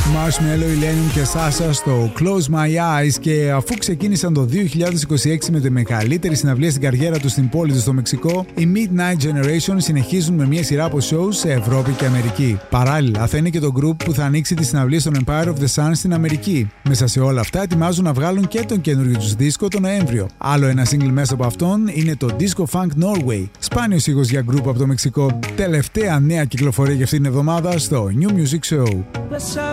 Marshmello, Illenium και Sasha στο Close My Eyes, και αφού ξεκίνησαν το 2026 με τη μεγαλύτερη συναυλία στην καριέρα τους στην πόλη του στο Μεξικό, οι Midnight Generation συνεχίζουν με μια σειρά από shows σε Ευρώπη και Αμερική. Παράλληλα, θα είναι και το group που θα ανοίξει τη συναυλία στον Empire of the Sun στην Αμερική. Μέσα σε όλα αυτά, ετοιμάζουν να βγάλουν και τον καινούριο τους δίσκο τον Νοέμβριο. Άλλο ένα single μέσα από αυτόν είναι το Disco Funk Norway. Σπάνιος ήχος για group από το Μεξικό. Τελευταία νέα κυκλοφορία για αυτή την εβδομάδα στο New Music Show.